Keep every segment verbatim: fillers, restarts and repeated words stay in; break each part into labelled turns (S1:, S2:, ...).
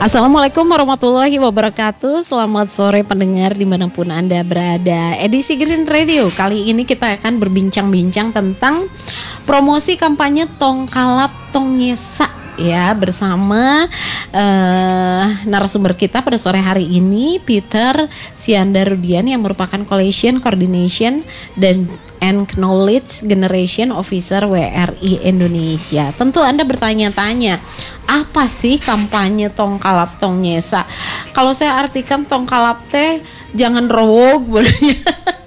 S1: Assalamualaikum warahmatullahi wabarakatuh. Selamat sore pendengar dimanapun Anda berada. Edisi Green Radio kali ini kita akan berbincang-bincang tentang promosi kampanye Tong Kalap Tong Nyesa ya, bersama uh, narasumber kita pada sore hari ini, Peter Siandarudian, yang merupakan Coalition Coordination dan and Knowledge Generation Officer W R I Indonesia. Tentu Anda bertanya-tanya, apa sih kampanye Tong Kalap Tong Nyesa? Kalau saya artikan Tong Kalap teh jangan rowog berarti.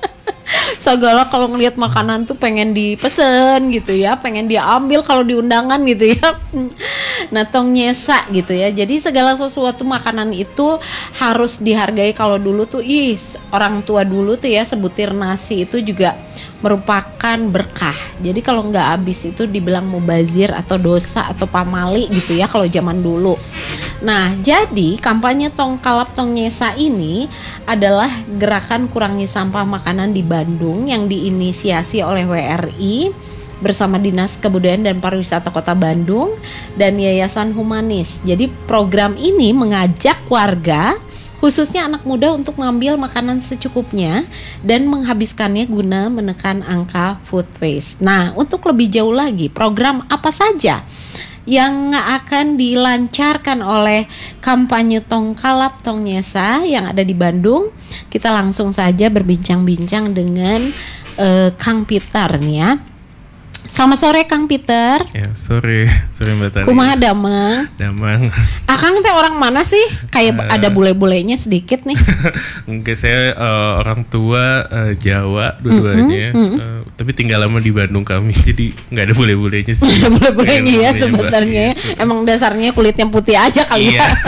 S1: Segala kalau ngelihat makanan tuh pengen dipesen gitu ya, pengen diambil kalau diundangan gitu ya. Nah, Tong Nyesa gitu ya. Jadi segala sesuatu makanan itu harus dihargai. Kalau dulu tuh is orang tua dulu tuh ya, sebutir nasi itu juga merupakan berkah. Jadi kalau nggak habis itu dibilang mubazir atau dosa atau pamali gitu ya kalau zaman dulu. Nah, jadi kampanye Tong Kalap Tong Nyesa ini adalah gerakan kurangi sampah makanan di Bandung yang diinisiasi oleh W R I bersama Dinas Kebudayaan dan Pariwisata Kota Bandung dan Yayasan Humanis. Jadi program ini mengajak warga, khususnya anak muda, untuk mengambil makanan secukupnya dan menghabiskannya guna menekan angka food waste. Nah, untuk lebih jauh lagi, program apa saja yang akan dilancarkan oleh kampanye Tong Kalap Tong Nyesa yang ada di Bandung? Kita langsung saja berbincang-bincang dengan uh, Kang Peter nih ya. Selamat sore Kang Peter.
S2: Ya, sore, sore Mbak Tani.
S1: Kumaha damang?
S2: Damang.
S1: Akang teh orang mana sih? Kayak uh, ada bule-bulenya sedikit nih.
S2: Enggak, saya uh, orang tua uh, Jawa dua-duanya, mm-hmm, mm-hmm. Uh, tapi tinggal lama di Bandung kami, jadi nggak ada bule-bulenya sih. Nggak ada
S1: bule-bulenya ya sebenarnya. Emang dasarnya kulitnya putih aja kali ya.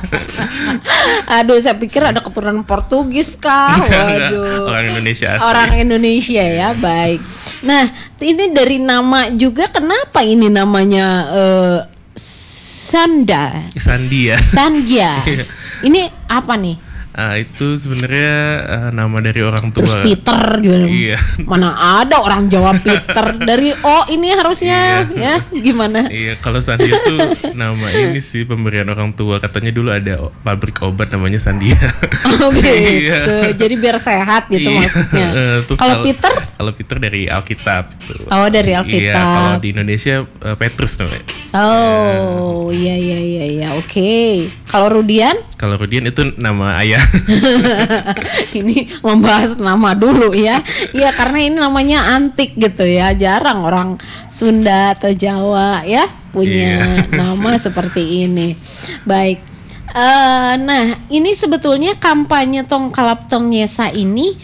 S1: Aduh, saya pikir ada keturunan Portugis kah? Waduh.
S2: Orang Indonesia asli.
S1: Orang Indonesia ya, baik. Nah, ini dari nama juga, kenapa ini namanya uh, Sanda?
S2: Sandi ya.
S1: Sandia. Ini apa nih?
S2: Uh, itu sebenarnya uh, nama dari orang tua.
S1: Terus Peter gitu.
S2: Iya.
S1: Mana ada orang Jawa Peter dari oh ini harusnya iya. Ya gimana?
S2: Iya, kalau Sandi itu nama ini sih pemberian orang tua. Katanya dulu ada pabrik obat namanya Sandia.
S1: Oh gitu. Iya. Jadi biar sehat gitu iya. Maksudnya. Uh, kalau Peter?
S2: Kalau Peter dari Alkitab. Gitu.
S1: Oh, dari Alkitab.
S2: Iya, kalau di Indonesia uh, Petrus namanya.
S1: Oh, iya iya iya iya. Oke. Okay. Kalau Rudian?
S2: Kalau Rudian itu nama ayah.
S1: Ini membahas nama dulu ya. Iya, karena ini namanya antik gitu ya. Jarang orang Sunda atau Jawa ya punya yeah. nama seperti ini. Baik. Uh, nah, ini sebetulnya kampanye Tong Kalap Tong Nyesa ini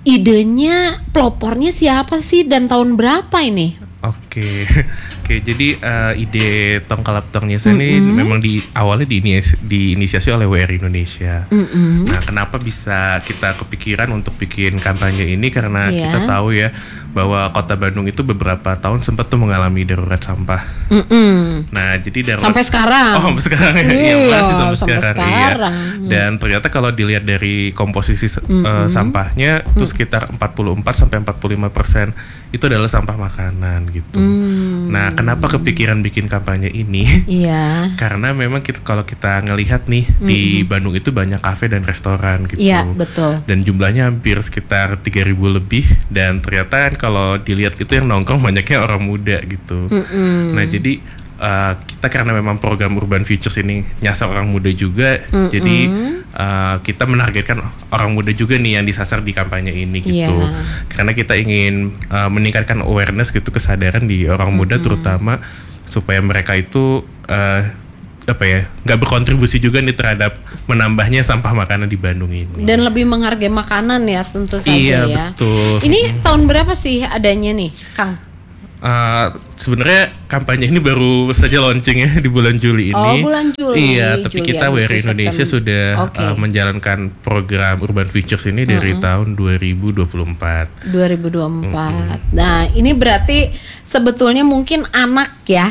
S1: idenya, pelopornya siapa sih dan tahun berapa ini?
S2: Oke, oke. Jadi uh, ide Tong Kalap Tong Nyesa mm-hmm. ini memang di awalnya diinisiasi, diinisiasi oleh W R I Indonesia. Mm-hmm. Nah, kenapa bisa kita kepikiran untuk bikin kampanye ini? Karena yeah. kita tahu ya bahwa Kota Bandung itu beberapa tahun sempat tuh mengalami darurat sampah. Mm-hmm. Nah, jadi darurat
S1: sampai sekarang.
S2: Oh, sampai sekarang ya. Iya, masih sampai, sampai sekarang. sekarang.
S1: Iya.
S2: Dan ternyata kalau dilihat dari komposisi mm-hmm. uh, sampahnya itu sekitar empat puluh empat sampai empat puluh lima persen itu adalah sampah makanan gitu. Mm. Nah, kenapa kepikiran bikin kampanye ini?
S1: Iya.
S2: Karena memang kita, kalau kita ngelihat nih mm-hmm. di Bandung itu banyak kafe dan restoran gitu.
S1: Iya, betul.
S2: Dan jumlahnya hampir sekitar tiga ribu lebih, dan ternyata kan kalau dilihat gitu yang nongkrong banyaknya orang muda gitu. Mm-hmm. Nah, jadi uh, kita karena memang program Urban Futures ini nyasar orang muda juga, mm-hmm. jadi uh, kita menargetkan orang muda juga nih yang disasar di kampanye ini gitu. Yeah. Karena kita ingin uh, meningkatkan awareness gitu, kesadaran di orang muda mm-hmm. terutama supaya mereka itu uh, apa ya, nggak berkontribusi juga nih terhadap menambahnya sampah makanan di Bandung ini.
S1: Dan lebih menghargai makanan ya tentu saja
S2: iya,
S1: ya.
S2: Iya betul.
S1: Ini hmm. tahun berapa sih adanya nih, Kang?
S2: Uh, sebenarnya kampanye ini baru saja launching ya di bulan Juli ini.
S1: Oh, bulan Juli.
S2: Iya, tapi
S1: Juli,
S2: kita W R I Indonesia September. sudah okay. uh, menjalankan program Urban Futures ini dari uh-huh. tahun dua ribu dua puluh empat.
S1: dua ribu dua puluh empat. Uh-huh. Nah, ini berarti sebetulnya mungkin anak ya.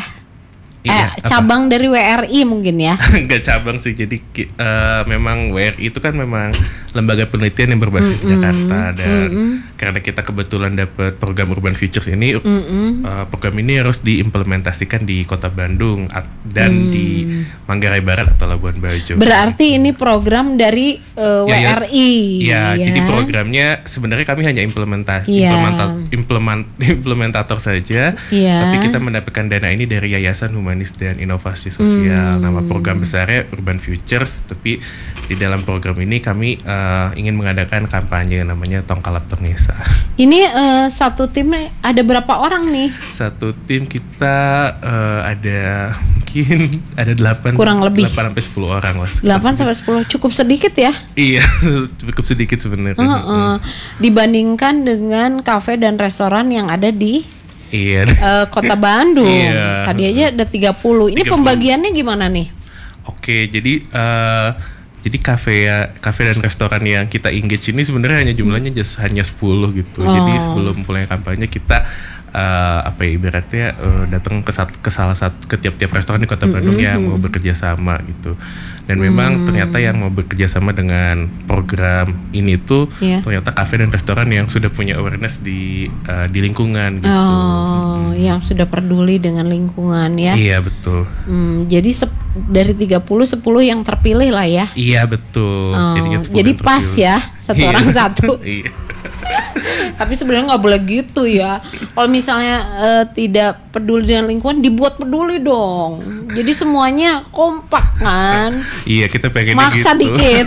S2: Iya,
S1: eh, cabang apa? Dari W R I mungkin ya?
S2: Enggak cabang sih, jadi uh, memang W R I itu kan memang lembaga penelitian yang berbasis mm-hmm. Jakarta, dan mm-hmm. karena kita kebetulan dapat program Urban Futures ini, uh, program ini harus diimplementasikan di Kota Bandung at- dan mm. di Manggarai Barat atau Labuan Bajo.
S1: Berarti ini program dari uh, W R I.
S2: Ya, ya,
S1: ya,
S2: jadi programnya sebenarnya kami hanya implementasi,
S1: ya.
S2: implementa- implement, implementator saja,
S1: ya.
S2: tapi kita mendapatkan dana ini dari Yayasan Humanis dan Inovasi Sosial. Hmm. Nama program besarnya Urban Futures, tapi di dalam program ini kami uh, ingin mengadakan kampanye namanya Tong Kalap Tong Nesa.
S1: Ini uh, satu tim ada berapa orang nih?
S2: Satu tim kita uh, ada mungkin ada delapan
S1: kurang lebih
S2: delapan sampai sepuluh orang lah.
S1: delapan sampai sepuluh cukup sedikit ya?
S2: Iya, cukup sedikit sebenarnya. Uh, uh.
S1: Hmm. Dibandingkan dengan kafe dan restoran yang ada di
S2: iya.
S1: uh, Kota Bandung.
S2: Iya.
S1: Tadi aja ada tiga puluh. Ini tiga puluh. Pembagiannya gimana nih?
S2: Oke, jadi uh, Jadi kafe ya, kafe dan restoran yang kita engage ini sebenarnya hanya jumlahnya just hanya sepuluh gitu.
S1: Oh.
S2: Jadi sebelum mulai kampanye kita uh, apa ya ibaratnya uh, datang ke, sat- ke salah satu ke tiap-tiap restoran di Kota Bandung mm-hmm. yang mau bekerja sama gitu. Dan memang mm. ternyata yang mau bekerja sama dengan program ini tuh yeah. ternyata kafe dan restoran yang sudah punya awareness di uh, di lingkungan gitu.
S1: Oh, hmm. yang sudah peduli dengan lingkungan ya.
S2: Iya, betul.
S1: Hmm, jadi sep- dari tiga puluh sepuluh yang terpilih lah ya.
S2: Iya, betul.
S1: Oh, jadi pas ya, satu orang satu.
S2: Iya.
S1: Tapi sebenarnya nggak boleh gitu ya. Kalau misalnya uh, tidak peduli dengan lingkungan, dibuat peduli dong. Jadi semuanya kompak kan.
S2: Iya, kita pengen
S1: maksa
S2: gitu.
S1: dikit.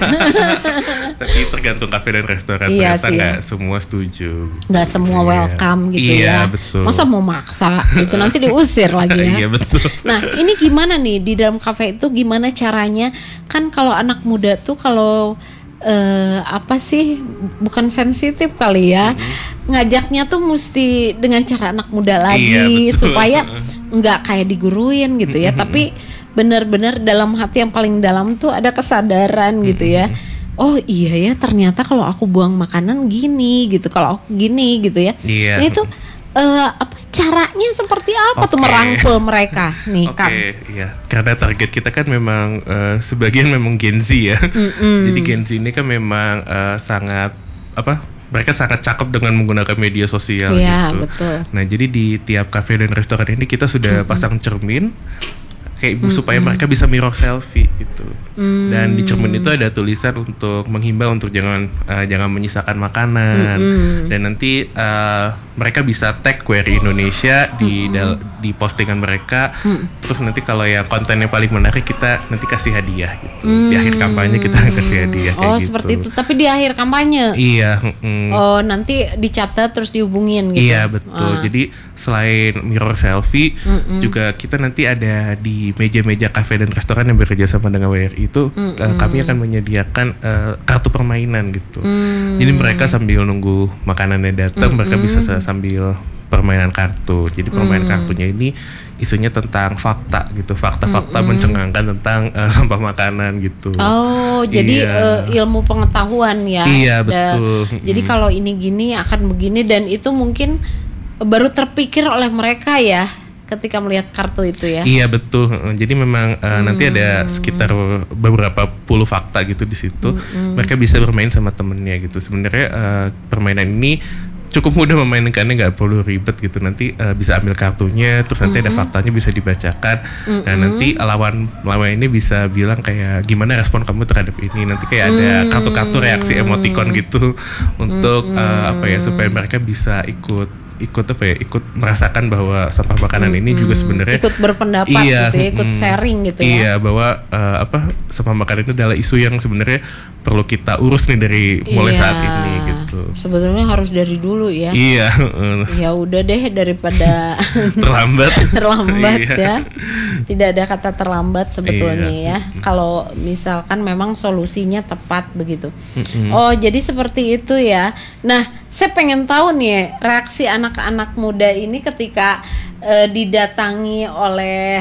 S2: Tapi tergantung kafe dan restoran.
S1: Iya
S2: ternyata nggak ya. Semua setuju.
S1: Nggak semua iya. welcome gitu
S2: iya,
S1: ya.
S2: Betul.
S1: Masa mau maksa gitu nanti diusir lagi ya.
S2: Iya, betul.
S1: Nah ini gimana nih di dalam kafe itu gimana caranya? Kan kalau anak muda tuh kalau Uh, apa sih bukan sensitif kali ya mm-hmm. ngajaknya tuh mesti dengan cara anak muda lagi iya, supaya nggak kayak diguruin gitu ya mm-hmm. tapi benar-benar dalam hati yang paling dalam tuh ada kesadaran mm-hmm. gitu ya. Oh iya ya ternyata kalau aku buang makanan gini gitu, kalau aku gini gitu ya.
S2: Iya.
S1: Nah itu uh, apa caranya seperti apa okay. tuh merangkul mereka nih
S2: Oke,
S1: Kang?
S2: iya. Karena target kita kan memang uh, sebagian memang Gen Z ya. Mm-mm. Jadi Gen Z ini kan memang uh, sangat apa? Mereka sangat cakep dengan menggunakan media sosial
S1: ya,
S2: gitu.
S1: Betul.
S2: Nah, jadi di tiap kafe dan restoran ini kita sudah Mm-mm. pasang cermin kayak ibu supaya mereka bisa mirror selfie gitu. Mm. Dan di cermin itu ada tulisan untuk menghimbau untuk jangan uh, jangan menyisakan makanan. Mm-mm. Dan nanti uh, mereka bisa tag Query Indonesia di dal- di postingan mereka. Mm. Terus nanti kalau yang kontennya paling menarik kita nanti kasih hadiah gitu. Mm. Di akhir kampanye kita kasih hadiah kayak
S1: oh,
S2: gitu.
S1: seperti itu. Tapi di akhir kampanye.
S2: Iya, mm.
S1: Oh, nanti dicatat terus dihubungin gitu.
S2: Iya, betul. Ah. Jadi selain mirror selfie Mm-mm. juga kita nanti ada di meja-meja kafe dan restoran yang bekerja sama dengan W R I itu uh, kami akan menyediakan uh, kartu permainan gitu. Mm. Jadi mereka sambil nunggu makanannya datang, Mm-mm. mereka bisa sambil permainan kartu. Jadi permainan mm. kartunya ini isunya tentang fakta gitu, fakta-fakta Mm-mm. mencengangkan tentang uh, sampah makanan gitu.
S1: Oh, jadi
S2: iya.
S1: uh, ilmu pengetahuan ya.
S2: Iya, betul.
S1: Da- jadi kalau ini gini akan begini dan itu mungkin baru terpikir oleh mereka ya. Ketika melihat kartu itu ya.
S2: Iya, betul. Jadi memang uh, hmm. nanti ada sekitar beberapa puluh fakta gitu di situ. Hmm. Mereka bisa bermain sama temennya gitu. Sebenarnya uh, permainan ini cukup mudah memainkannya, nggak perlu ribet gitu. Nanti uh, bisa ambil kartunya, terus nanti mm-hmm. ada faktanya bisa dibacakan. Mm-hmm. Nah nanti lawan lawan ini bisa bilang kayak gimana respon kamu terhadap ini. Nanti kayak ada mm-hmm. kartu-kartu reaksi emoticon gitu untuk mm-hmm. uh, apa ya supaya mereka bisa ikut ikut apa ya ikut merasakan bahwa sampah makanan hmm, ini juga sebenarnya
S1: ikut berpendapat
S2: iya,
S1: gitu ya, ikut hmm, sharing gitu ya.
S2: Iya, bahwa uh, apa sampah makanan itu adalah isu yang sebenarnya perlu kita urus nih dari mulai
S1: iya,
S2: saat ini gitu.
S1: Sebetulnya harus dari dulu ya.
S2: Iya.
S1: Ya udah deh daripada
S2: terlambat.
S1: terlambat
S2: iya.
S1: ya. Tidak ada kata terlambat sebetulnya
S2: iya.
S1: ya. Kalau misalkan memang solusinya tepat begitu.
S2: Mm-mm.
S1: Oh, jadi seperti itu ya. Nah, saya pengen tahu nih reaksi anak-anak muda ini ketika uh, didatangi oleh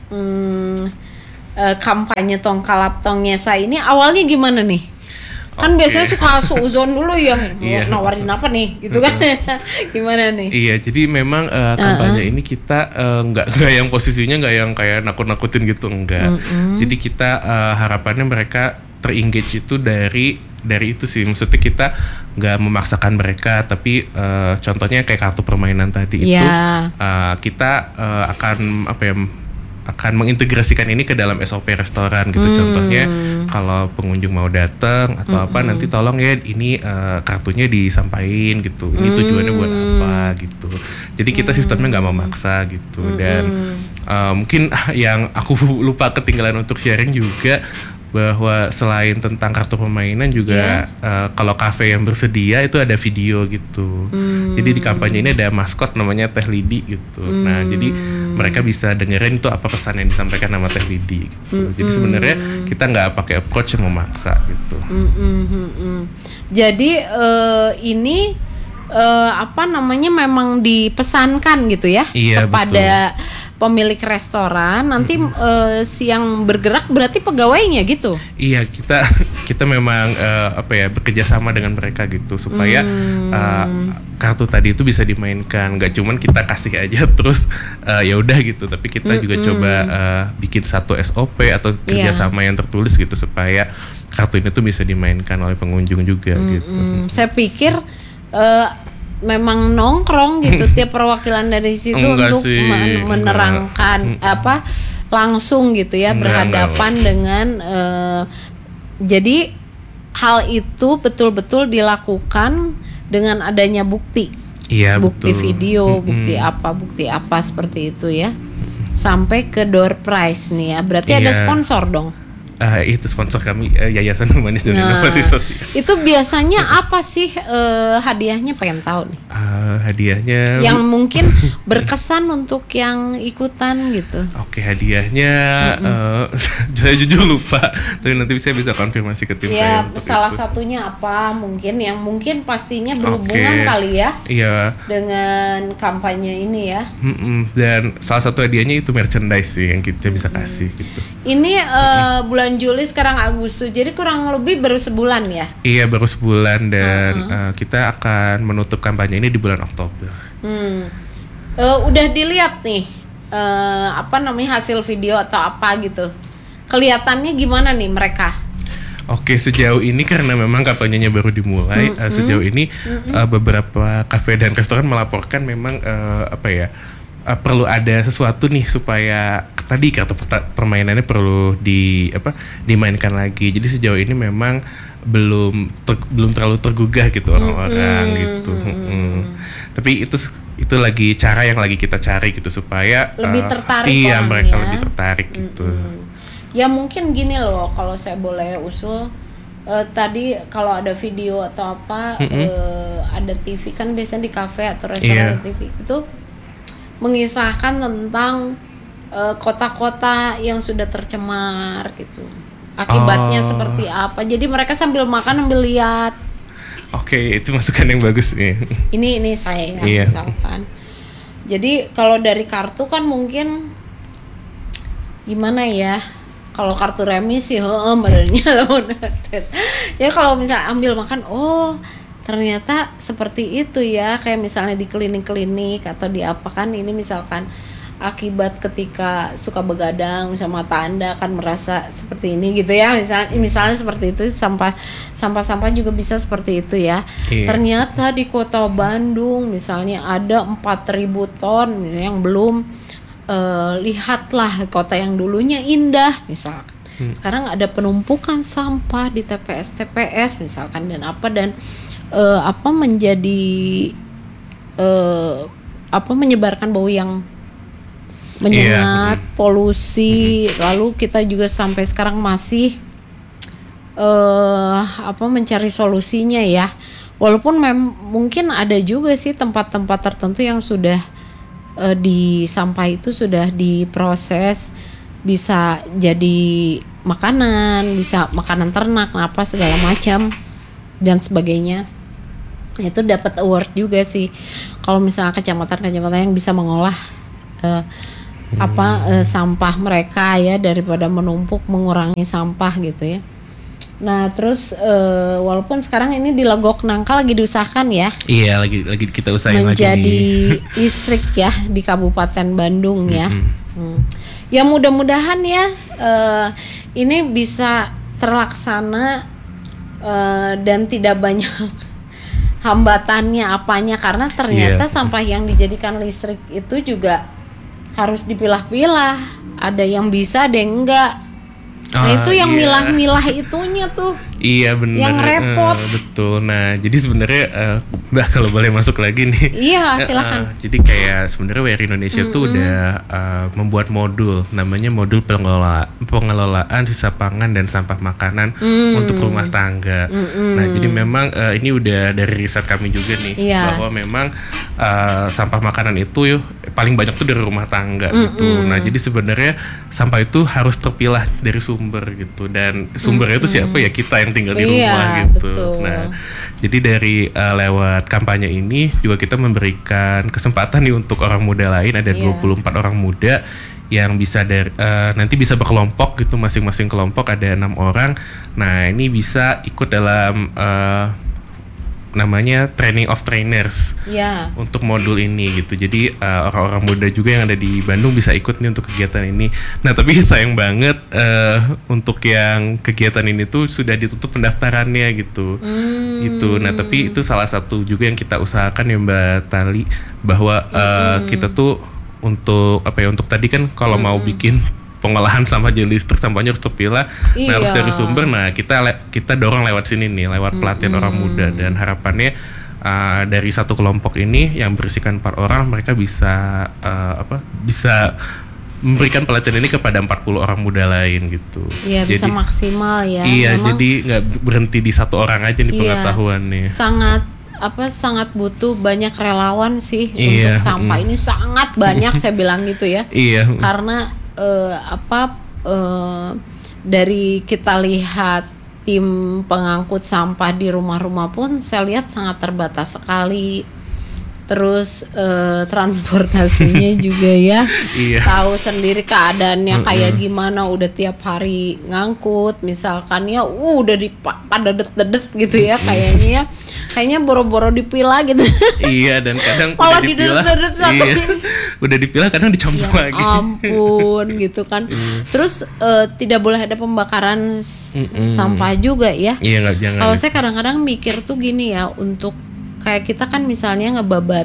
S1: um, uh, kampanye Tong Kalap Tong Nesa ini awalnya gimana nih? Kan okay. biasanya suka suuzon dulu ya,
S2: yeah.
S1: nawarin apa nih, gitu kan? Gimana nih?
S2: Iya, jadi memang uh, kampanye uh-uh. ini kita uh, nggak nggak yang posisinya nggak yang kayak nakut-nakutin gitu, enggak. Uh-uh. Jadi kita uh, harapannya mereka terengage itu dari dari itu sih, maksudnya kita nggak memaksakan mereka, tapi uh, contohnya kayak kartu permainan tadi
S1: yeah.
S2: itu uh, kita uh, akan apa ya akan mengintegrasikan ini ke dalam S O P restoran gitu. Hmm. Contohnya kalau pengunjung mau datang atau hmm. apa, nanti tolong ya ini uh, kartunya disampaikan gitu. Ini tujuannya buat apa gitu. Jadi kita sistemnya nggak memaksa gitu. Dan uh, mungkin yang aku lupa ketinggalan untuk sharing juga, bahwa selain tentang kartu permainan juga yeah. uh, kalau kafe yang bersedia itu ada video gitu. Hmm. Jadi di kampanye ini ada maskot namanya Teh Lidi gitu. Hmm. Nah, jadi mereka bisa dengerin itu apa pesan yang disampaikan sama Teh Lidi gitu. Hmm. Jadi sebenarnya kita nggak pakai approach yang memaksa gitu.
S1: Hmm, hmm, hmm, hmm. Jadi uh, ini uh, apa namanya memang dipesankan gitu ya,
S2: iya,
S1: kepada
S2: betul.
S1: Pemilik restoran nanti mm-hmm. uh, si yang bergerak berarti pegawainya gitu.
S2: Iya, kita kita memang uh, apa ya bekerja sama dengan mereka gitu supaya mm. uh, kartu tadi itu bisa dimainkan. Gak cuman kita kasih aja terus uh, ya udah gitu, tapi kita mm-hmm. juga coba uh, bikin satu S O P atau kerjasama yeah. yang tertulis gitu supaya kartu ini tuh bisa dimainkan oleh pengunjung juga mm-hmm. gitu.
S1: Saya pikir uh, memang nongkrong gitu tiap perwakilan dari situ
S2: enggak
S1: untuk
S2: sih,
S1: men- menerangkan enggak. apa langsung gitu ya, enggak, berhadapan enggak. dengan uh, jadi hal itu betul-betul dilakukan dengan adanya bukti,
S2: iya,
S1: bukti
S2: betul.
S1: video,
S2: mm-hmm.
S1: bukti apa, bukti apa seperti itu ya, sampai ke door prize nih ya, berarti
S2: iya.
S1: ada sponsor dong.
S2: Uh, itu sponsor kami uh, Yayasan Humanis dan
S1: nah,
S2: Inovasi Sosial.
S1: Itu biasanya apa sih uh, hadiahnya, pengen tahu nih?
S2: Uh, hadiahnya
S1: yang mungkin berkesan untuk yang ikutan gitu.
S2: Oke, hadiahnya uh, saya jujur lupa, tapi nanti saya bisa konfirmasi ke tim
S1: ya,
S2: saya.
S1: Salah
S2: itu.
S1: satunya apa mungkin yang mungkin pastinya berhubungan okay. kali ya.
S2: Iya.
S1: Dengan kampanye ini ya.
S2: Mm-mm. Dan salah satu hadiahnya itu merchandise sih yang kita bisa kasih gitu.
S1: Ini uh, bulan Juli, sekarang Agustus, jadi kurang lebih baru sebulan ya?
S2: Iya, baru sebulan dan
S1: uh-huh.
S2: uh, kita akan menutup kampanye ini di bulan Oktober.
S1: Hmm. Uh, udah dilihat nih uh, apa namanya hasil video atau apa gitu? Kelihatannya gimana nih mereka?
S2: Oke, sejauh ini karena memang kampanyenya baru dimulai, mm-hmm. uh, sejauh ini mm-hmm. uh, beberapa kafe dan restoran melaporkan memang uh, apa ya? Uh, perlu ada sesuatu nih supaya tadi kartu permainannya perlu di apa dimainkan lagi. Jadi sejauh ini memang belum ter, belum terlalu tergugah gitu orang-orang mm-hmm. gitu. Mm-hmm. Tapi itu itu lagi cara yang lagi kita cari gitu supaya
S1: lebih tertarik.
S2: Uh, iya, mereka
S1: ya.
S2: lebih tertarik gitu.
S1: Mm-hmm. Ya mungkin gini loh, kalau saya boleh usul, uh, tadi kalau ada video atau apa, mm-hmm. uh, ada T V kan biasanya di kafe atau restoran yeah. T V itu mengisahkan tentang uh, kota-kota yang sudah tercemar gitu. Akibatnya oh. seperti apa. Jadi mereka sambil makan sambil lihat.
S2: Oke, okay, itu masukan yang bagus nih.
S1: Ini ini saya
S2: yeah.
S1: misalkan. Jadi kalau dari kartu kan mungkin gimana ya? Kalau kartu remi sih heeh badannya monetet. Ya kalau misalnya ambil makan, oh ternyata seperti itu ya, kayak misalnya di klinik-klinik atau di apa kan, ini misalkan akibat ketika suka begadang misalnya mata Anda kan merasa seperti ini gitu ya, misalnya misalnya seperti itu. Sampah sampah-sampah juga bisa seperti itu ya. Iya. Ternyata di Kota Bandung misalnya ada empat ribu ton yang belum uh, lihatlah kota yang dulunya indah misalkan. Hmm. Sekarang ada penumpukan sampah di T P S T P S misalkan dan apa dan Uh, apa menjadi uh, apa menyebarkan bau yang menyengat, yeah. polusi, mm-hmm. lalu kita juga sampai sekarang masih uh, apa mencari solusinya ya. Walaupun mem- mungkin ada juga sih tempat-tempat tertentu yang sudah uh, di sampah itu sudah diproses bisa jadi makanan, bisa makanan ternak, apa segala macam dan sebagainya. Itu dapat award juga sih kalau misalnya kecamatan-kecamatan yang bisa mengolah uh, hmm. apa uh, sampah mereka ya, daripada menumpuk, mengurangi sampah gitu ya. Nah terus uh, walaupun sekarang ini di Legok Nangka lagi diusahakan ya,
S2: iya lagi lagi kita usahain
S1: menjadi
S2: lagi
S1: listrik ya di Kabupaten Bandung ya.
S2: Mm-hmm.
S1: hmm. Ya mudah-mudahan ya uh, ini bisa terlaksana uh, dan tidak banyak hambatannya apanya, karena ternyata yeah. sampah yang dijadikan listrik itu juga harus dipilah-pilah, ada yang bisa ada yang enggak. Nah oh, itu yang iya. milah-milah itunya tuh
S2: iya benar,
S1: yang repot.
S2: Uh, betul. Nah jadi sebenarnya uh, Mbak kalau boleh masuk lagi nih.
S1: Iya silakan. Uh, uh,
S2: jadi kayak sebenarnya W R I Indonesia mm-hmm. tuh udah uh, membuat modul, namanya modul pengelola, pengelolaan sisa pangan dan sampah makanan mm. untuk rumah tangga. Mm-hmm. Nah jadi memang uh, ini udah dari riset kami juga nih yeah. bahwa memang uh, sampah makanan itu yuk, paling banyak tuh dari rumah tangga mm-hmm. gitu. Nah jadi sebenarnya sampah itu harus terpilah dari sumber gitu, dan sumbernya itu mm-hmm. siapa ya, kita yang tinggal di
S1: iya,
S2: rumah gitu.
S1: Betul.
S2: Nah, jadi dari uh, lewat kampanye ini juga kita memberikan kesempatan nih untuk orang muda lain, ada iya. dua puluh empat orang muda yang bisa dari uh, nanti bisa berkelompok gitu, masing-masing kelompok ada enam orang. Nah, ini bisa ikut dalam uh, namanya training of trainers
S1: yeah.
S2: untuk modul ini gitu. Jadi uh, orang-orang muda juga yang ada di Bandung bisa ikut nih untuk kegiatan ini. Nah tapi sayang banget uh, untuk yang kegiatan ini tuh sudah ditutup pendaftarannya gitu, mm. gitu. Nah tapi itu salah satu juga yang kita usahakan ya Mbak Tali, bahwa uh, mm. kita tuh untuk apa ya, untuk tadi kan kalau mm. mau bikin pengolahan sampah jadi listrik, sampahnya harus terpilah, iya. nah harus dari sumber. Nah kita le- kita dorong lewat sini nih, lewat pelatihan mm-hmm. orang muda, dan harapannya uh, dari satu kelompok ini yang berisikan empat orang, mereka bisa uh, apa bisa memberikan pelatihan ini kepada empat puluh orang muda lain gitu.
S1: Iya bisa maksimal ya.
S2: Iya
S1: memang,
S2: jadi nggak berhenti di satu orang aja nih iya, pengetahuannya.
S1: Sangat apa sangat butuh banyak relawan sih
S2: iya,
S1: untuk sampah
S2: mm.
S1: ini sangat banyak saya bilang gitu ya.
S2: Iya.
S1: Karena Uh, apa uh, dari kita lihat tim pengangkut sampah di rumah-rumah pun saya lihat sangat terbatas sekali. Terus uh, transportasinya juga ya
S2: iya.
S1: tahu sendiri keadaannya kayak gimana, udah tiap hari ngangkut misalkan ya uh, udah di pada dedet-dedet gitu ya kayaknya ya kayaknya boro-boro dipilah gitu.
S2: Iya dan kadang
S1: malah didedet-dedet satu
S2: iya. udah dipilah kadang dicampur
S1: ya,
S2: lagi.
S1: Ampun gitu kan. Terus uh, tidak boleh ada pembakaran
S2: Mm-mm.
S1: sampah juga ya.
S2: Iya nggak jangan.
S1: Kalau saya kadang-kadang mikir tuh gini ya, untuk kayak kita kan misalnya ngebabat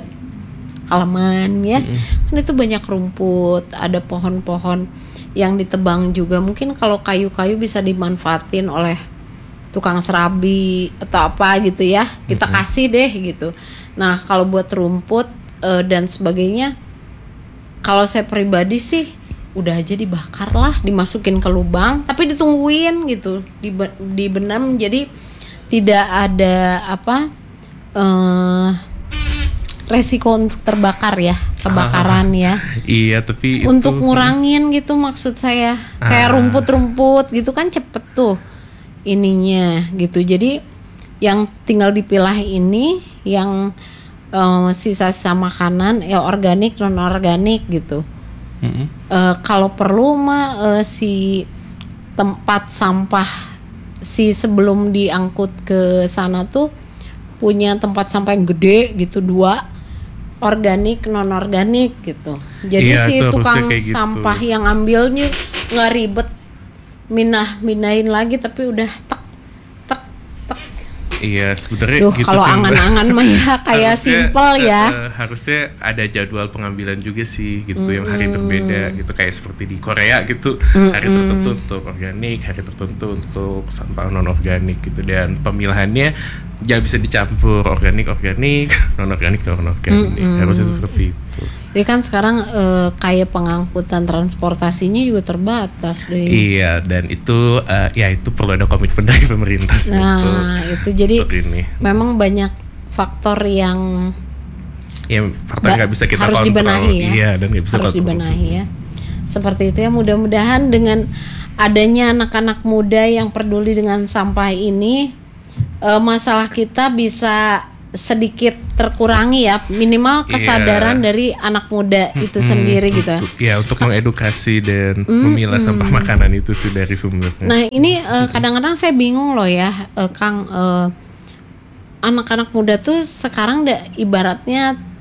S1: halaman ya, mm-hmm. kan itu banyak rumput, ada pohon-pohon yang ditebang juga. Mungkin kalau kayu-kayu bisa dimanfaatin oleh tukang serabi atau apa gitu ya, kita mm-hmm. kasih deh gitu. Nah kalau buat rumput uh, dan sebagainya, kalau saya pribadi sih udah aja dibakar lah, dimasukin ke lubang, tapi ditungguin gitu, dibenam jadi tidak ada apa Uh, resiko untuk terbakar ya, kebakaran ah, ya.
S2: Iya, tapi
S1: untuk
S2: itu,
S1: ngurangin gitu maksud saya. Ah. Kayak rumput-rumput gitu kan cepet tuh ininya gitu. Jadi yang tinggal dipilah ini yang uh, sisa-sisa makanan ya organik non organik gitu. Mm-hmm. Uh, kalau perlu mah uh, si tempat sampah si sebelum diangkut ke sana tuh punya tempat sampah yang gede gitu, dua organik non organik gitu. Jadi
S2: iya,
S1: si tukang sampah
S2: gitu.
S1: Yang ambilnya nggak ribet minah minahin lagi, tapi udah tek tek tek.
S2: Iya sebenarnya.
S1: Duh gitu kalau angan-angan mah ya kayak simpel ya.
S2: Uh, harusnya ada jadwal pengambilan juga sih gitu, mm-hmm. yang hari berbeda gitu, kayak seperti di Korea gitu, mm-hmm. hari tertentu untuk organik, hari tertentu untuk sampah non organik gitu, dan pemilahannya ya bisa dicampur organik organik non organik non organik, mm-hmm. harusnya seperti itu.
S1: Jadi kan sekarang uh, kayak pengangkutan transportasinya juga terbatas deh.
S2: Iya, dan itu uh, ya itu perlu ada komitmen dari pemerintah.
S1: Nah itu, itu jadi memang banyak faktor yang
S2: ya faktor nggak bisa kita
S1: harus
S2: kontrol.
S1: Dibenahi ya.
S2: Iya, dan nggak bisa
S1: harus
S2: kontrol.
S1: dibenahi ya. Seperti itu ya, mudah-mudahan dengan adanya anak-anak muda yang peduli dengan sampah ini, uh, masalah kita bisa sedikit terkurangi ya, minimal kesadaran yeah. dari anak muda itu hmm, sendiri gitu.
S2: Ya untuk mengedukasi dan mm, memilah mm. sampah makanan itu sih dari sumbernya.
S1: Nah ini uh, kadang-kadang saya bingung loh ya, uh, Kang, uh, anak-anak muda tuh sekarang udah ibaratnya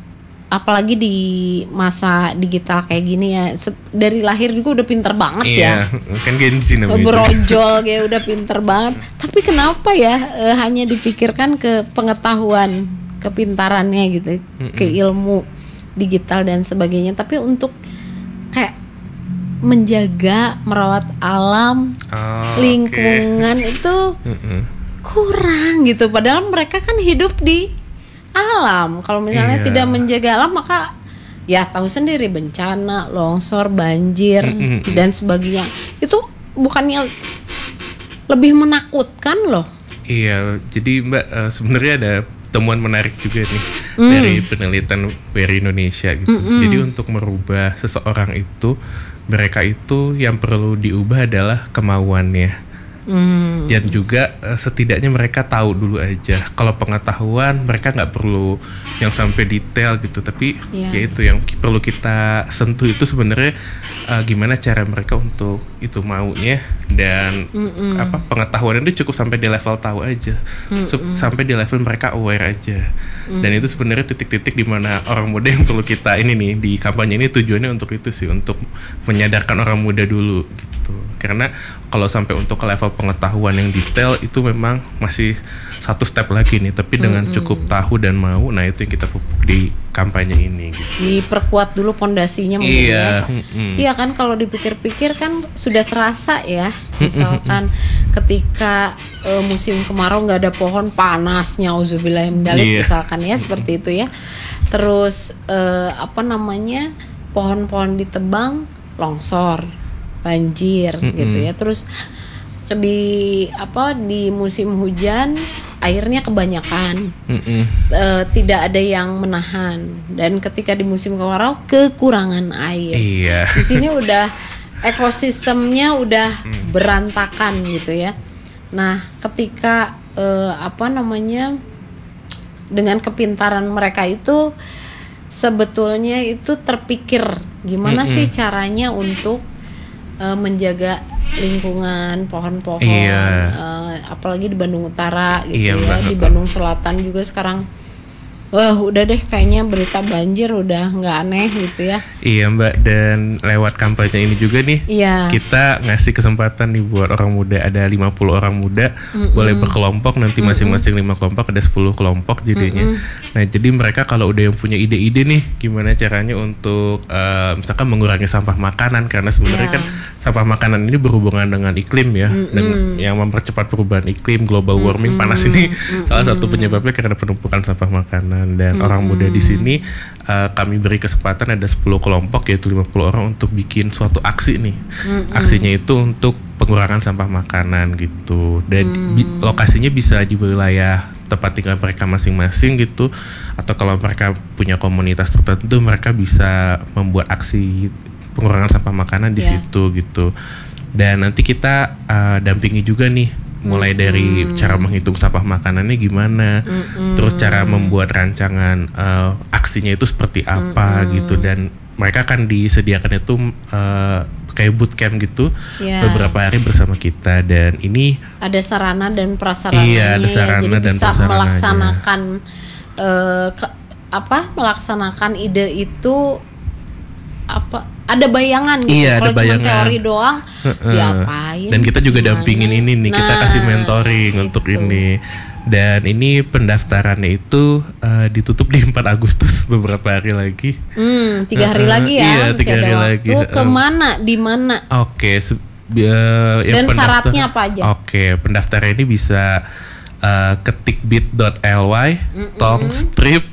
S1: apalagi di masa digital kayak gini ya, se- dari lahir juga udah pinter banget
S2: Iya,
S1: ya.
S2: kan Gen Z namanya.
S1: Berojol kayak udah pinter banget. Tapi kenapa ya eh, hanya dipikirkan ke pengetahuan, kepintarannya gitu,
S2: Mm-mm.
S1: ke ilmu digital dan sebagainya. Tapi untuk kayak menjaga, merawat alam,
S2: Oh,
S1: lingkungan
S2: oke.
S1: itu
S2: Mm-mm.
S1: kurang gitu. Padahal mereka kan hidup di alam. Kalau misalnya
S2: Iya.
S1: tidak menjaga alam, maka ya tahu sendiri bencana, longsor, banjir
S2: Mm-mm.
S1: dan sebagainya. Itu bukannya lebih menakutkan loh.
S2: Iya, jadi Mbak eh, sebenarnya ada temuan menarik juga nih
S1: Mm.
S2: dari penelitian W R I Indonesia gitu.
S1: Mm-mm.
S2: Jadi untuk merubah seseorang itu, mereka itu yang perlu diubah adalah kemauannya.
S1: Hmm.
S2: Dan juga eh, setidaknya mereka tahu dulu aja. Kalau pengetahuan mereka nggak perlu yang sampai detail gitu, tapi
S1: Iya.
S2: ya itu yang ki- perlu kita sentuh itu sebenarnya eh, gimana cara mereka untuk itu maunya, dan
S1: Mm-mm.
S2: apa pengetahuan itu cukup sampai di level tahu aja. Sup- sampai di level mereka aware aja. Dan itu sebenarnya titik-titik di mana orang muda yang perlu kita ini nih di kampanye ini, tujuannya untuk itu sih, untuk menyadarkan orang muda dulu gitu. Karena kalau sampai untuk ke level pengetahuan yang detail itu memang masih satu step lagi nih, tapi dengan cukup tahu dan mau, nah itu yang kita pupuk di kampanye ini gitu.
S1: Diperkuat dulu pondasinya mungkin
S2: Iya,
S1: ya.
S2: mm-mm.
S1: Iya kan, kalau dipikir-pikir kan sudah terasa ya. Misalkan ketika eh, musim kemarau nggak ada pohon, panasnya auzubillahimindzalik
S2: Iya.
S1: misalkan ya, seperti itu ya. Terus eh, apa namanya, pohon-pohon ditebang, longsor, banjir
S2: Mm-mm.
S1: gitu ya. Terus di apa di musim hujan airnya kebanyakan,
S2: Mm-mm.
S1: eh, tidak ada yang menahan, dan ketika di musim kemarau kekurangan air.
S2: Iya.
S1: Di sini udah ekosistemnya udah berantakan gitu ya. Nah, ketika eh, apa namanya, dengan kepintaran mereka itu sebetulnya itu terpikir gimana
S2: Mm-mm.
S1: sih caranya untuk eh, menjaga lingkungan, pohon-pohon,
S2: Iya.
S1: eh, apalagi di Bandung Utara gitu
S2: Iya,
S1: ya.
S2: Mbak.
S1: Di Bandung Selatan juga sekarang, wah udah deh kayaknya berita banjir udah nggak aneh gitu ya.
S2: Iya Mbak, dan lewat kampanye ini juga nih
S1: Iya.
S2: kita ngasih kesempatan nih buat orang muda, ada lima puluh orang muda, boleh berkelompok, nanti masing-masing lima kelompok, ada sepuluh kelompok jadinya. Nah jadi mereka kalau udah yang punya ide-ide nih gimana caranya untuk eh, misalkan mengurangi sampah makanan, karena sebenarnya
S1: Iya.
S2: kan sampah makanan ini berhubungan dengan iklim ya, dan yang mempercepat perubahan iklim, global warming, panas ini salah satu penyebabnya karena penumpukan sampah makanan. Dan orang muda di sini eh, kami beri kesempatan ada sepuluh kelompok, yaitu lima puluh orang, untuk bikin suatu aksi nih. Aksinya itu untuk pengurangan sampah makanan gitu. Dan bi- lokasinya bisa di wilayah tempat tinggal mereka masing-masing gitu, atau kalau mereka punya komunitas tertentu mereka bisa membuat aksi pengurangan sampah makanan di
S1: Ya.
S2: situ gitu. Dan nanti kita eh, dampingi juga nih, mulai dari cara menghitung sampah makanannya gimana, terus cara membuat rancangan eh, aksinya itu seperti apa gitu. Dan mereka akan disediakan itu eh, kayak bootcamp gitu
S1: Ya.
S2: beberapa hari bersama kita, dan ini
S1: Ada sarana dan prasarananya,
S2: Iya, ada
S1: ya,
S2: sarana
S1: jadi
S2: dan
S1: bisa
S2: prasarananya.
S1: melaksanakan eh, ke- apa melaksanakan ide itu, apa ada bayangan gitu.
S2: Iya, ada
S1: Kalau cuma
S2: bayangan.
S1: teori doang
S2: Heeh.
S1: diapain,
S2: Dan kita juga
S1: gimana?
S2: dampingin ini nih, kita
S1: Nah,
S2: kasih mentoring untuk
S1: itu.
S2: ini. Dan ini pendaftarannya itu eh, ditutup di empat Agustus, beberapa hari lagi.
S1: Hmm, tiga hari
S2: Heeh,
S1: lagi ya,
S2: iya,
S1: masih
S2: tiga
S1: ada
S2: hari
S1: waktu.
S2: lagi,
S1: Kemana, di mana?
S2: Oke, se- bi- eh, yang
S1: Dan
S2: pendaftar-
S1: syaratnya apa aja?
S2: Oke, pendaftaran ini bisa eh, ketik bit.ly tong strip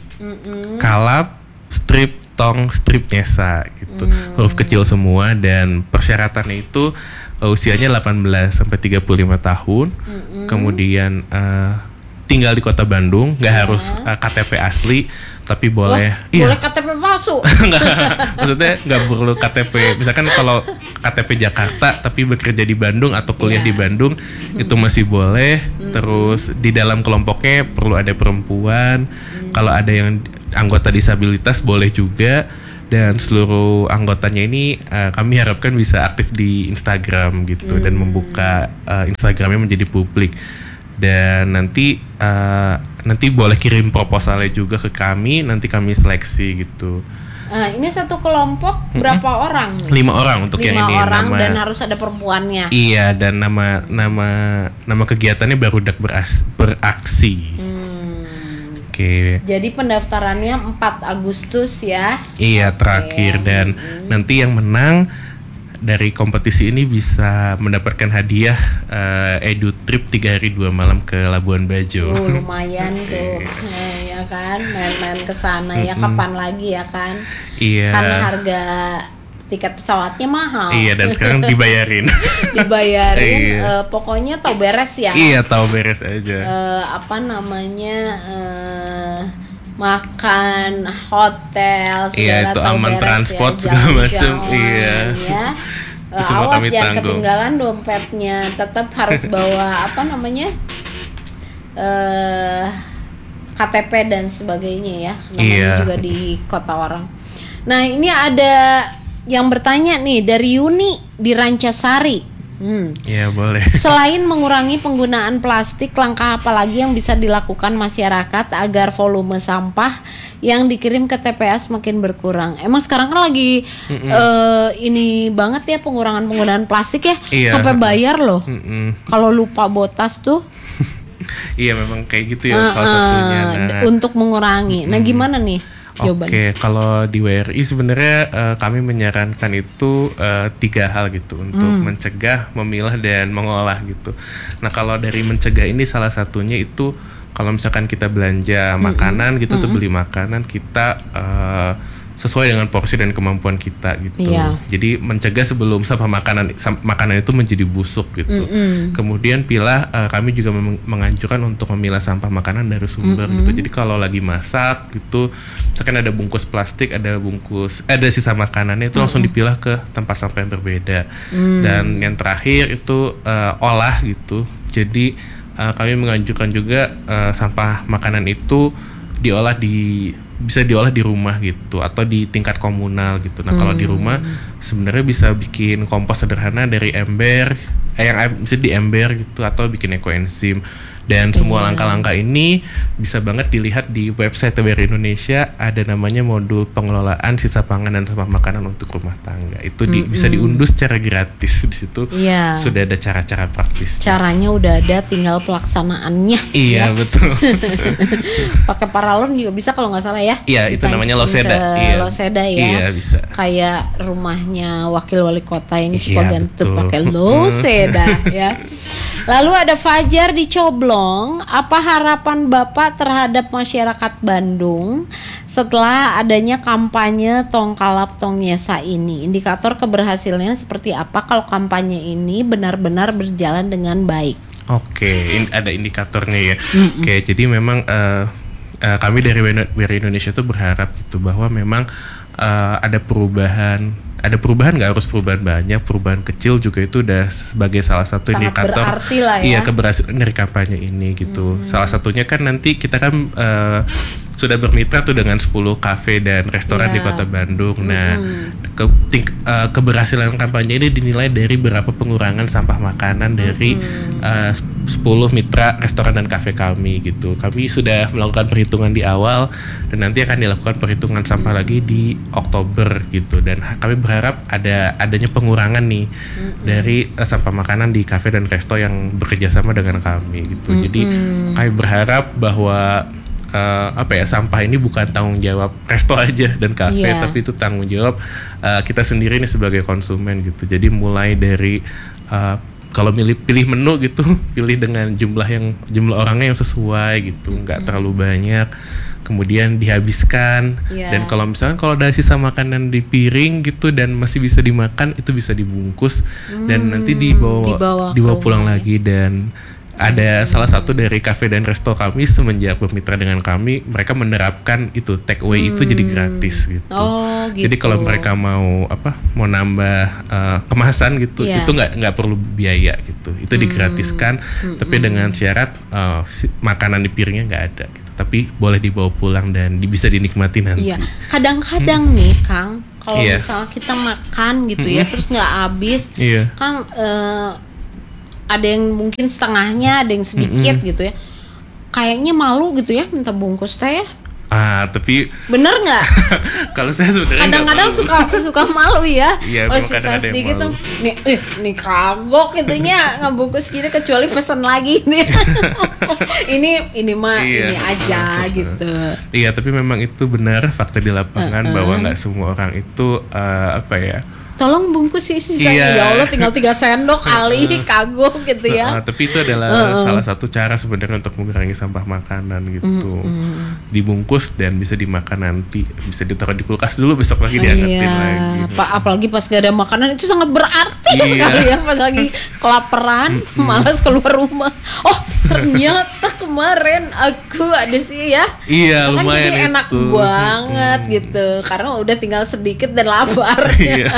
S2: kalap strip tong strip nyesa gitu.
S1: Mm.
S2: Huruf kecil semua, dan persyaratannya itu eh, usianya delapan belas sampai tiga puluh lima tahun. Kemudian eh, tinggal di Kota Bandung, nggak harus eh, K T P asli, tapi boleh.
S1: Wah,
S2: Iya.
S1: boleh K T P palsu.
S2: Nggak, maksudnya nggak perlu K T P. Misalkan kalau K T P Jakarta tapi bekerja di Bandung atau kuliah
S1: Iya.
S2: di Bandung, itu masih boleh. Terus di dalam kelompoknya perlu ada perempuan. Kalau ada yang anggota disabilitas boleh juga. Dan seluruh anggotanya ini eh, kami harapkan bisa aktif di Instagram gitu, dan membuka eh, Instagramnya menjadi publik. dan nanti uh, nanti boleh kirim proposalnya juga ke kami, nanti kami seleksi gitu.
S1: Uh, ini satu kelompok berapa mm-hmm. orang?
S2: Lima orang untuk
S1: Lima
S2: yang ini.
S1: Lima orang
S2: nama,
S1: dan harus ada perempuannya.
S2: Iya, dan nama nama nama kegiatannya Barudak beras, Beraksi.
S1: Hmm.
S2: Oke. Okay.
S1: Jadi pendaftarannya empat Agustus ya?
S2: Iya,
S1: okay.
S2: terakhir, dan hmm. nanti yang menang dari kompetisi ini bisa mendapatkan hadiah uh, edu trip tiga hari dua malam ke Labuan Bajo.
S1: Oh, lumayan tuh, nah, ya kan, main-main ke sana ya. Kapan lagi ya kan?
S2: Iya.
S1: Karena harga tiket pesawatnya mahal.
S2: Iya, dan sekarang dibayarin.
S1: dibayarin,
S2: iya.
S1: uh, pokoknya tahu beres ya.
S2: Iya, tahu beres aja.
S1: Uh, apa namanya? Uh, makan, hotel,
S2: segala iya, itu aman transport
S1: ya,
S2: segala macam, iya.
S1: Ya.
S2: Itu
S1: Uh,
S2: semua
S1: awas
S2: kami
S1: jangan
S2: tanggung.
S1: Ketinggalan dompetnya, tetap harus bawa apa namanya uh, K T P dan sebagainya ya, namanya
S2: iya.
S1: juga di Kota Warang. Nah ini ada yang bertanya nih dari Yuni di Rancasari. Hmm.
S2: Ya boleh.
S1: Selain mengurangi penggunaan plastik, langkah apa lagi yang bisa dilakukan masyarakat agar volume sampah yang dikirim ke T P A semakin berkurang? Emang sekarang kan lagi uh, ini banget ya pengurangan penggunaan plastik ya,
S2: iya.
S1: sampai bayar loh.
S2: Mm-mm.
S1: Kalau lupa botas tuh.
S2: Iya memang kayak gitu ya uh, salah satunya. Nah.
S1: Untuk mengurangi. Nah gimana nih?
S2: Oke, okay, kalau di W R I sebenarnya uh, kami menyarankan itu uh, tiga hal gitu untuk hmm. mencegah, memilah dan mengolah gitu. Nah kalau dari mencegah ini salah satunya itu kalau misalkan kita belanja hmm. makanan gitu, hmm. tuh beli makanan kita uh, sesuai dengan porsi dan kemampuan kita gitu.
S1: Yeah.
S2: Jadi mencegah sebelum sampah makanan sam- makanan itu menjadi busuk gitu. Mm-hmm. Kemudian pilah uh, kami juga mem- menganjurkan untuk memilah sampah makanan dari sumber mm-hmm. gitu. Jadi kalau lagi masak gitu, misalkan ada bungkus plastik, ada bungkus, ada sisa makanannya itu mm-hmm. langsung dipilah ke tempat sampah yang berbeda. Mm. Dan yang terakhir itu uh, olah gitu. Jadi uh, kami menganjurkan juga uh, sampah makanan itu diolah di bisa diolah di rumah gitu atau di tingkat komunal gitu. Nah, hmm. kalau di rumah sebenarnya bisa bikin kompos sederhana dari ember, eh, yang bisa di ember gitu atau bikin ekoenzim. Dan semua yeah. langkah-langkah ini bisa banget dilihat di website T B R Indonesia, ada namanya modul pengelolaan sisa pangan dan sampah makanan untuk rumah tangga. Itu di, mm-hmm. bisa diunduh secara gratis di situ. Yeah. Sudah ada cara-cara praktis.
S1: Caranya udah ada, tinggal pelaksanaannya.
S2: Iya, ya? Betul.
S1: Pakai paralon juga bisa kalau nggak salah ya.
S2: Iya, itu namanya Loseda.
S1: Iya. Loseda ya.
S2: Iya, bisa.
S1: Kayak rumahnya wakil wali kota yang
S2: iya,
S1: Cipagantu pakai Loseda ya. Lalu ada Fajar di Coblong, apa harapan Bapak terhadap masyarakat Bandung setelah adanya kampanye Tong Kalap Tong Nyesa ini? Indikator keberhasilannya seperti apa kalau kampanye ini benar-benar berjalan dengan baik?
S2: Oke, in, ada indikatornya ya. Mm-mm. Oke, jadi memang uh, uh, kami dari W R I Indonesia itu berharap gitu bahwa memang uh, ada perubahan. Ada perubahan, nggak harus perubahan banyak, perubahan kecil juga itu udah sebagai salah satu
S1: sangat
S2: indikator
S1: berarti lah ya.
S2: Iya keberhasilan dari kampanye ini gitu. Hmm. Salah satunya kan nanti kita kan uh, sudah bermitra tuh dengan sepuluh kafe dan restoran yeah. di Kota Bandung. Nah, hmm. ke, ting, uh, keberhasilan kampanye ini dinilai dari berapa pengurangan sampah makanan dari hmm. uh, sepuluh mitra restoran dan kafe kami gitu. Kami sudah melakukan perhitungan di awal dan nanti akan dilakukan perhitungan sampah lagi di Oktober gitu. Dan kami berharap ada adanya pengurangan nih hmm. dari uh, sampah makanan di kafe dan resto yang bekerja sama dengan kami gitu. Hmm. Jadi kami berharap bahwa Uh, apa ya sampah ini bukan tanggung jawab resto aja dan kafe, yeah. tapi itu tanggung jawab uh, kita sendiri nih sebagai konsumen gitu. Jadi mulai dari uh, kalau milih pilih menu gitu, pilih dengan jumlah yang jumlah orangnya yang sesuai gitu, nggak hmm. terlalu banyak, kemudian dihabiskan. Yeah. Dan kalau misalkan kalau ada sisa makanan di piring gitu dan masih bisa dimakan, itu bisa dibungkus hmm. dan nanti dibawa dibawa, dibawa pulang lagi. Dan ada salah satu dari kafe dan resto kami semenjak bermitra dengan kami, mereka menerapkan itu take away hmm. itu jadi gratis gitu.
S1: Oh, gitu.
S2: Jadi kalau mereka mau apa mau nambah uh, kemasan gitu, yeah. itu nggak nggak perlu biaya gitu. Itu hmm. digratiskan, hmm. tapi dengan syarat uh, si, makanan di piringnya nggak ada gitu. Tapi boleh dibawa pulang dan bisa dinikmati nanti.
S1: Iya. Kadang-kadang hmm. nih Kang, kalau yeah. misalnya kita makan gitu hmm. ya, terus nggak habis, yeah. Kang. Uh, ada yang mungkin setengahnya, ada yang sedikit mm-hmm. gitu ya. Kayaknya malu gitu ya minta bungkus teh ya.
S2: Ah, tapi
S1: bener nggak?
S2: Kalau saya sebenarnya
S1: kadang-kadang suka suka malu ya.
S2: Iya,
S1: kalau sisa sedikit tuh, nih, eh, nih kagok gitunya ngebungkus gini kecuali pesan lagi nih. ini ini mah
S2: iya.
S1: ini aja gitu.
S2: Iya, tapi memang itu benar fakta di lapangan uh-uh. bahwa nggak semua orang itu uh, apa ya?
S1: Tolong bungkus sih sisanya.
S2: Iya.
S1: Ya Allah tinggal tiga sendok kali kagok gitu ya.
S2: Uh, tapi itu adalah uh-uh. salah satu cara sebenarnya untuk mengurangi sampah makanan gitu. Uh-uh. Dibungkus dan bisa dimakan nanti, bisa ditaruh di kulkas dulu, besok lagi diangetin
S1: iya.
S2: lagi.
S1: Pak, apalagi pas gak ada makanan itu sangat berarti
S2: iya.
S1: sekali ya, pas lagi kelaparan, mm-hmm. malas keluar rumah. Oh ternyata kemarin aku ada sih ya.
S2: Iya,
S1: kan
S2: lumayan
S1: jadi enak
S2: itu.
S1: banget hmm. gitu, karena udah tinggal sedikit dan lapar.
S2: Iya.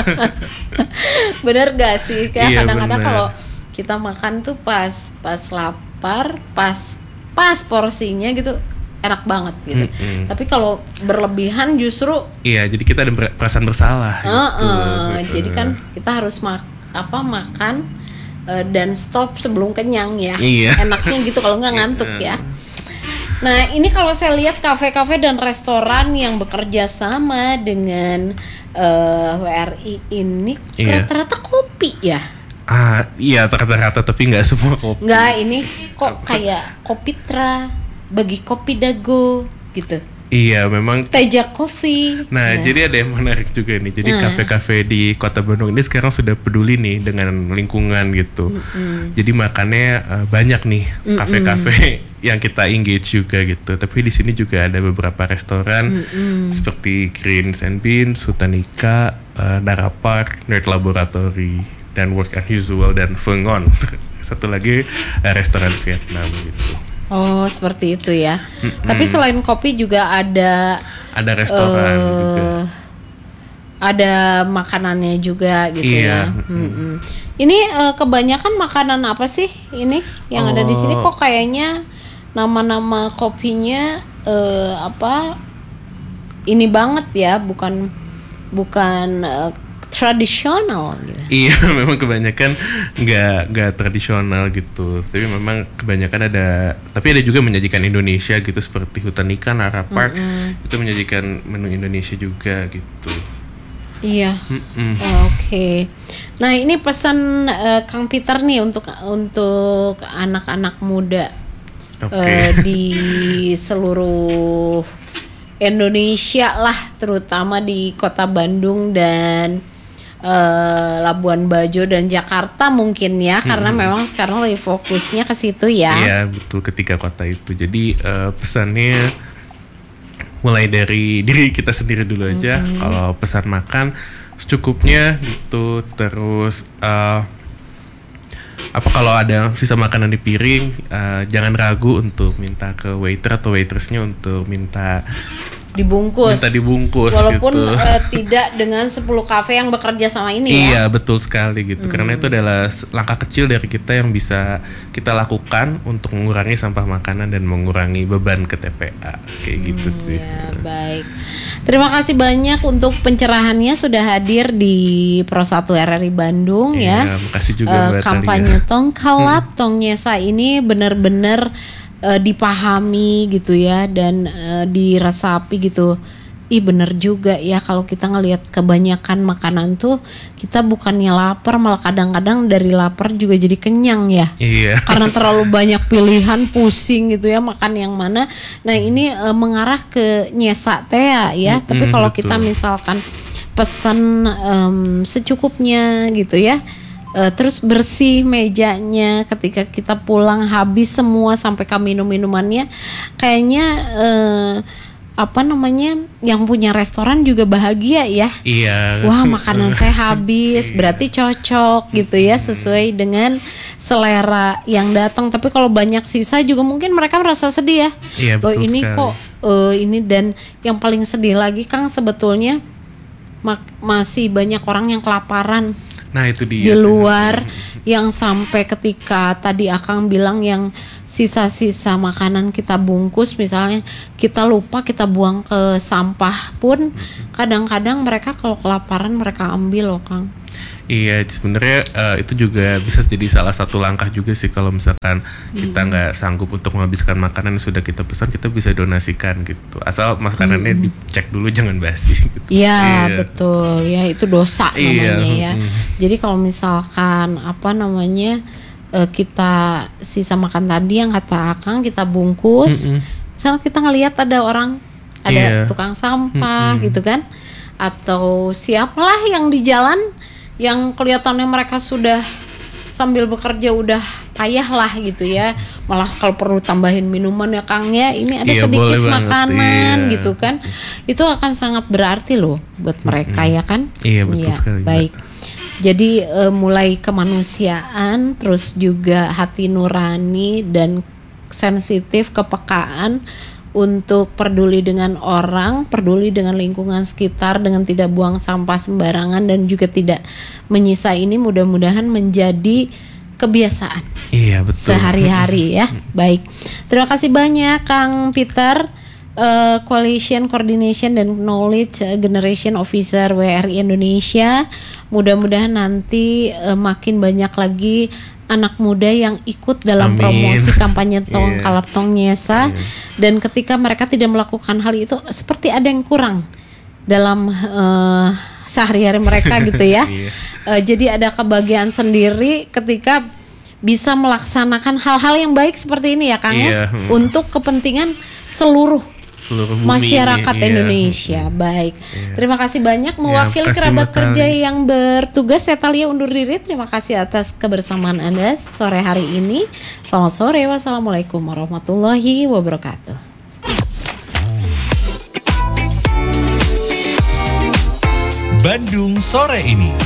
S1: Bener gak sih? Kayak
S2: iya,
S1: kadang-kadang
S2: bener.
S1: kalau kita makan tuh pas pas lapar, pas pas porsinya gitu enak banget gitu. Mm-hmm. Tapi kalau berlebihan justru
S2: iya, jadi kita ada perasaan bersalah.
S1: Uh,
S2: gitu.
S1: uh, jadi kan kita harus mak apa makan uh, dan stop sebelum kenyang ya.
S2: Iya.
S1: Enaknya gitu kalau nggak ngantuk ya. Nah ini kalau saya lihat kafe-kafe dan restoran yang bekerja sama dengan uh, W R I ini
S2: iya.
S1: rata-rata kopi ya.
S2: Ah iya rata-rata, tapi nggak semua kopi.
S1: Nggak, ini kok kayak Kopitra, Bagi Kopi Dago gitu.
S2: Iya, memang
S1: Teja Coffee.
S2: Nah, nah, jadi ada yang menarik juga nih. Jadi nah. kafe-kafe di Kota Bandung ini sekarang sudah peduli nih dengan lingkungan gitu. Mm-mm. Jadi makannya uh, banyak nih Mm-mm. kafe-kafe yang kita engage juga gitu. Tapi di sini juga ada beberapa restoran Mm-mm. seperti Greens and Beans, Sutanika, uh, Nara Park, Nerd Laboratory, dan Work Unusual dan Vengon. Satu lagi uh, restoran Vietnam gitu.
S1: Oh seperti itu ya. Mm-mm. Tapi selain kopi juga ada
S2: ada restoran uh, juga.
S1: Ada makanannya juga gitu
S2: iya.
S1: ya. Mm-mm. Ini uh, kebanyakan makanan apa sih ini yang oh. ada di sini? Kok kayaknya nama-nama kopinya uh, apa? Ini banget ya, bukan bukan uh, tradisional gitu.
S2: Iya, memang kebanyakan nggak nggak tradisional gitu. Tapi memang kebanyakan ada, tapi ada juga menyajikan Indonesia gitu seperti Hutanika, Nara Park mm-hmm. itu menyajikan menu Indonesia juga gitu.
S1: Iya. Oh, Oke. Okay. Nah ini pesan uh, Kang Peter nih untuk untuk anak-anak muda okay. uh, di seluruh Indonesia lah, terutama di Kota Bandung dan Uh, Labuan Bajo dan Jakarta mungkin ya, hmm. karena memang sekarang lagi fokusnya ke situ ya.
S2: Iya betul, ketiga kota itu. Jadi uh, pesannya mulai dari diri kita sendiri dulu aja. Hmm. Kalau pesan makan secukupnya gitu. Terus uh, apa kalau ada sisa makanan di piring, uh, jangan ragu untuk minta ke waiter atau waitressnya untuk minta
S1: dibungkus.
S2: Minta dibungkus
S1: walaupun
S2: gitu.
S1: uh, tidak dengan sepuluh kafe yang bekerja sama ini ya.
S2: Iya, betul sekali gitu. Hmm. Karena itu adalah langkah kecil dari kita yang bisa kita lakukan untuk mengurangi sampah makanan dan mengurangi beban ke T P A. Kayak hmm, gitu sih.
S1: Ya, baik. Terima kasih banyak untuk pencerahannya sudah hadir di Pro satu R R I Bandung
S2: iya,
S1: ya.
S2: Makasih juga
S1: uh,
S2: buat
S1: kampanye Tong Kalap, Tong Nyesa ini benar-benar Uh, dipahami gitu ya, dan uh, diresapi gitu. Ih bener juga ya, kalau kita ngelihat kebanyakan makanan tuh kita bukannya lapar, malah kadang-kadang dari lapar juga jadi kenyang ya.
S2: Iya.
S1: Karena terlalu banyak pilihan, pusing gitu ya makan yang mana. Nah ini uh, mengarah ke nyesa teh ya, ya. Mm, tapi kalau kita misalkan pesan um, secukupnya gitu ya. Uh, terus bersih mejanya ketika kita pulang, habis semua sampai ke minum-minumannya, kayaknya uh, apa namanya yang punya restoran juga bahagia ya.
S2: Iya.
S1: Wah makanan saya habis, berarti cocok gitu ya, sesuai dengan selera yang datang. Tapi kalau banyak sisa juga mungkin mereka merasa sedih ya.
S2: Iya,
S1: loh
S2: betul
S1: ini
S2: sekali.
S1: kok uh, ini, dan yang paling sedih lagi Kang sebetulnya mak- masih banyak orang yang kelaparan.
S2: Nah itu dia
S1: di luar sih. Yang sampai ketika tadi Akang bilang yang sisa-sisa makanan kita bungkus, misalnya kita lupa kita buang ke sampah pun, kadang-kadang mereka kalau kelaparan mereka ambil loh Kang.
S2: Iya, sebenarnya uh, itu juga bisa jadi salah satu langkah juga sih kalau misalkan kita nggak hmm. sanggup untuk menghabiskan makanan yang sudah kita pesan, kita bisa donasikan gitu. Asal makanannya hmm. dicek dulu, jangan basi. Gitu.
S1: Iya, iya betul. Ya itu dosa namanya
S2: iya.
S1: ya. Hmm. Jadi kalau misalkan apa namanya uh, kita sisa makan tadi yang kata Akang kita bungkus, hmm. misalnya kita ngelihat ada orang, ada yeah. tukang sampah hmm. gitu kan, atau siapalah yang di jalan yang kelihatannya mereka sudah sambil bekerja udah payah lah gitu ya, malah kalau perlu tambahin minuman ya Kang ya, ini ada iya, sedikit makanan iya. gitu kan, itu akan sangat berarti loh buat mereka mm-hmm. ya kan.
S2: Iya betul ya, sekali.
S1: Baik, jadi uh, mulai kemanusiaan, terus juga hati nurani dan sensitif, kepekaan untuk peduli dengan orang, peduli dengan lingkungan sekitar, dengan tidak buang sampah sembarangan dan juga tidak menyisa, ini mudah-mudahan menjadi kebiasaan.
S2: Iya betul.
S1: Sehari-hari ya. Baik, terima kasih banyak Kang Peter, uh, Coalition Coordination dan Knowledge Generation Officer W R I Indonesia. Mudah-mudahan nanti uh, makin banyak lagi anak muda yang ikut dalam Amin. Promosi kampanye Tong yeah. Kalap Tong Nyesa, yeah. dan ketika mereka tidak melakukan hal itu seperti ada yang kurang dalam uh, sehari-hari mereka gitu ya. yeah. uh, jadi ada kebahagiaan sendiri ketika bisa melaksanakan hal-hal yang baik seperti ini ya Kang yeah. ya, untuk kepentingan seluruh
S2: seluruh bumi
S1: masyarakat
S2: ini,
S1: Indonesia. Iya. Baik, iya. terima kasih banyak mewakili ya, kerabat kerja yang bertugas. Saya Talia undur diri. Terima kasih atas kebersamaan Anda sore hari ini. Selamat sore. Wassalamualaikum warahmatullahi wabarakatuh.
S3: Bandung sore ini.